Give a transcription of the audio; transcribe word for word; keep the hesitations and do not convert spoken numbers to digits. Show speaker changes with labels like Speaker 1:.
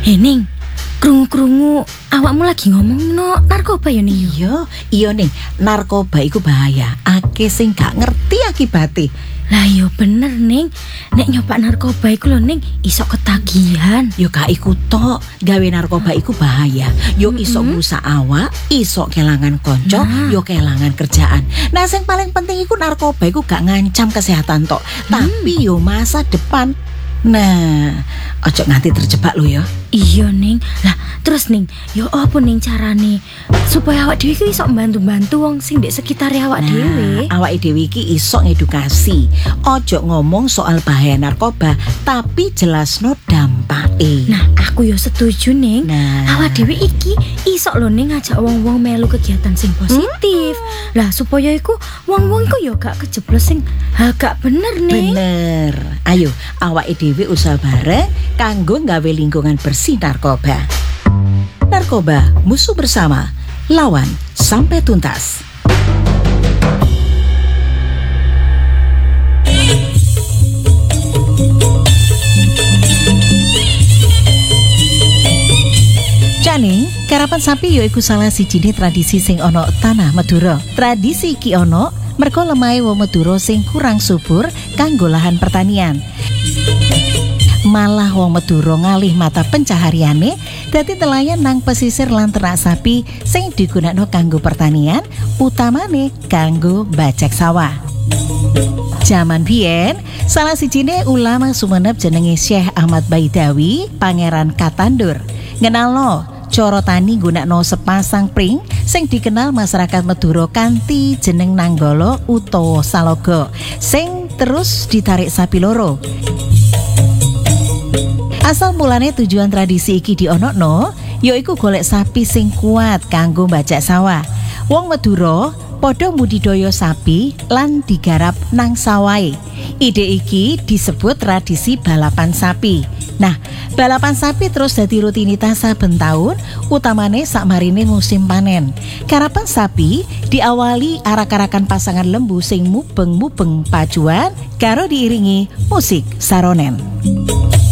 Speaker 1: Ning, krungu-krungu awakmu lagi ngomong no narkoba ya Ning?
Speaker 2: Iya, iya Ning, narkoba iku bahaya. Akeh sing gak ngerti akibate.
Speaker 1: Lah yo bener Ning, nek nyoba narkoba iku lho Ning iso ketagihan.
Speaker 2: Yo gak iku tok, gawe narkoba iku bahaya. Yo iso ngrusak awak, iso kelangan konco,
Speaker 1: Nah.
Speaker 2: yo kelangan kerjaan. Nah, sing paling penting iku narkoba iku gak ngancam kesehatan tok, tapi yo masa depan. Nah, ojo nganti terjebak lo ya.
Speaker 1: Iya Ning. Lah terus Ning, yo apa Ning carane supaya awak dhewe iki iso bantu-bantu wong sing ndek sekitar awak dhewe?
Speaker 2: Awake dhewe iki iso ngedukasi. Ojo ngomong soal bahaya narkoba, tapi jelasno dampake.
Speaker 1: Nah, aku yo setuju Ning.
Speaker 2: Nah.
Speaker 1: Awak dhewe iki iso lho Ning ngajak wong-wong melu kegiatan sing positif. Lah supaya iku wong-wong iku yo gak kejeblos sing ha gak bener Ning.
Speaker 2: Bener. Ayo, awake dhewe usaha bareng kanggo gawe lingkungan bersih narkoba. Narkoba, musuh bersama. Lawan sampai tuntas. Jane, karapan sapi ya iku salah sijine tradisi sing ana tanah Madura. Tradisi iki ana merga lemahe wong Madura sing kurang subur kanggo lahan pertanian. Malah wong Madura ngalih mata pencahariane dadi telayan nang pesisir lan ternak sapi sing digunakno kanggo pertanian, utamane kanggo bajak sawah. Jaman biyen, salah sijine ulama Sumenep jenenge Syekh Ahmad Baidawi, Pangeran Katandur, ngenalno cara tani gunakno sepasang pring sing dikenal masyarakat Madura kanthi jeneng Nanggala utawa Saloga, sing terus ditarik sapi loro. Asal mulane tujuan tradisi iki dionokno yaiku golek sapi sing kuat kanggo bajak sawah. Wong Madura padha mbudidaya sapi lan digarap nang sawahe. Ide iki disebut tradisi balapan sapi. Nah, balapan sapi terus dadi rutinitas saben taun, utamane sakmarine musim panen. Karapan sapi diawali arak-arakan pasangan lembu sing mubeng-mubeng pacuan karo diiringi musik saronen.